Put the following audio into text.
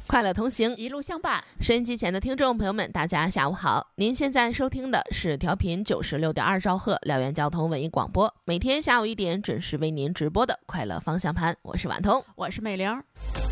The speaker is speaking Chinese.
快乐同行， 一路相伴。 收音机前的听众朋友们，大家下午好！您现在收听的是调频96.2兆赫辽源交通文艺广播，每天下午1点准时为您直播的快乐方向盘，我是婉彤， 我是美玲。